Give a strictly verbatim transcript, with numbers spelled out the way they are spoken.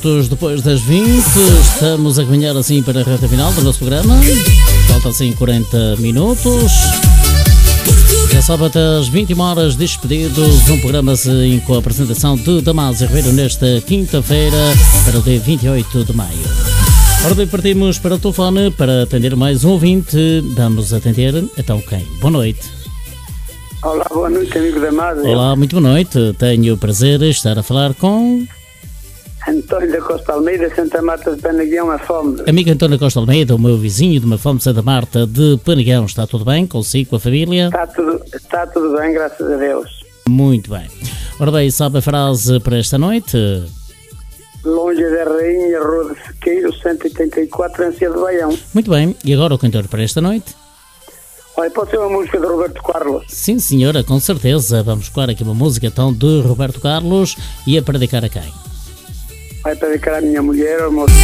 Depois das vinte, estamos a caminhar assim para a reta final do nosso programa. Falta assim quarenta minutos. Já sabe, até às vinte e uma horas despedidos, um programa assim com a apresentação de Damásio Ribeiro nesta quinta-feira para o dia vinte e oito de maio. Ora bem, partimos para o telefone para atender mais um ouvinte. Vamos atender, então quem? Boa noite. Olá, boa noite, amigo Damásio. Olá, muito boa noite. Tenho o prazer de estar a falar com... António da Costa Almeida, Santa Marta de Paneguão, a Fome. Amigo António Costa Almeida, o meu vizinho de uma Fome, Santa Marta de Paneguão. Está tudo bem consigo, com a família? Está tudo, está tudo bem, graças a Deus. Muito bem. Ora bem, sabe a frase para esta noite? Longe da Rainha, Rua de Sequeiro, cento e oitenta e quatro, Ânsia de Baião. Muito bem. E agora o cantor para esta noite? Olha, pode ser uma música de Roberto Carlos. Sim, senhora, com certeza. Vamos tocar aqui uma música então de Roberto Carlos e a para dedicar a quem? Vai para dedicar à minha mulher, ao meu